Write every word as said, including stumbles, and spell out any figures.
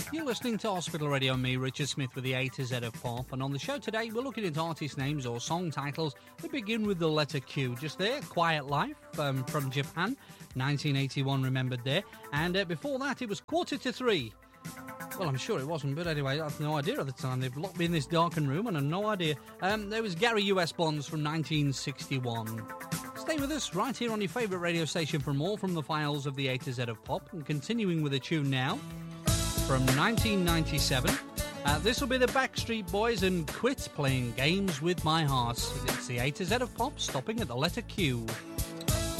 You're listening to Hospital Radio and me, Richard Smith, with the A to Z of pop. And on the show today, we're looking at artist names or song titles that begin with the letter Q. Just there, Quiet Life um, from Japan, nineteen eighty-one, remembered there. And uh, before that, it was Quarter to Three. Well, I'm sure it wasn't, but anyway, I had no idea at the time. They've locked me in this darkened room and I had no idea. Um, there was Gary U S Bonds from nineteen sixty-one. Stay with us right here on your favourite radio station for more from the files of the A to Z of pop. And continuing with a tune now from nineteen ninety-seven. Uh, this will be the Backstreet Boys and Quit Playing Games with My Heart. It's the A to Z of pop, stopping at the letter Q.